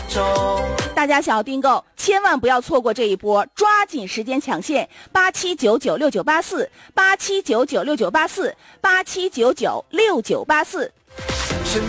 大家想要订购，千万不要错过这一波，抓紧时间抢现！87996984，87996984，87996984。